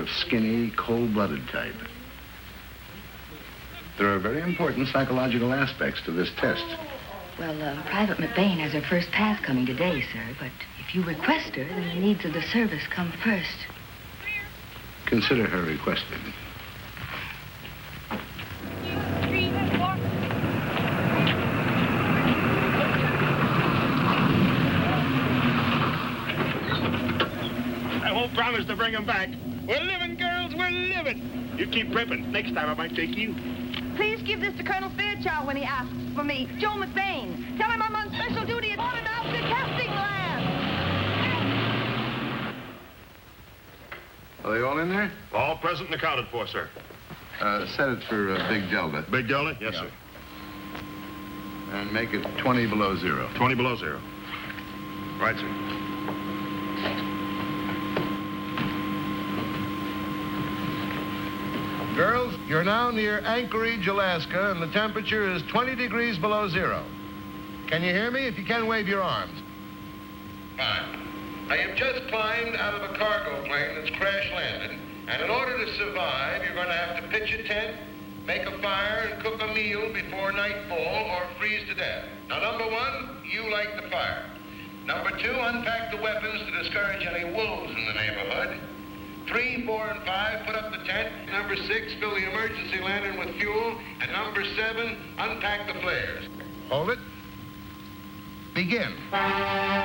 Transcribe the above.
of skinny, cold-blooded type. There are very important psychological aspects to this test. Well, Private McBain has her first pass coming today, sir, but if you request her, then the needs of the service come first. Consider her requested. I won't promise to bring him back. We're living, girls, we're living. You keep ripping. Next time I might take you. Please give this to Colonel Fairchild when he asks for me. Joe McBain. Tell him I'm on special duty at on and off the casting land. Are they all in there? All present and accounted for, sir. Set it for Big Delta. Big Delta? Yes, Yeah. sir. And make it 20 below zero. 20 below zero. Right, sir. Girls, you're now near Anchorage, Alaska, and the temperature is 20 degrees below zero. Can you hear me? If you can, wave your arms. Fine. I have just climbed out of a cargo plane that's crash landed, and in order to survive, you're going to have to pitch a tent, make a fire, and cook a meal before nightfall or freeze to death. Now, number one, you light the fire. Number two, unpack the weapons to discourage any wolves in the neighborhood. 3, 4, and 5, put up the tent. Number 6, fill the emergency lantern with fuel. And number 7, unpack the flares. Hold it. Begin.